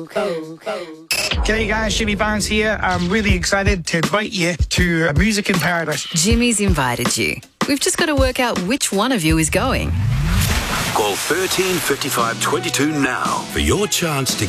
G'day guys, Jimmy Barnes here. I'm really excited to invite you to Music in Paradise. Jimmy's invited you. We've just got to work out which one of you is going. Call 13 55 22 now for your chance to get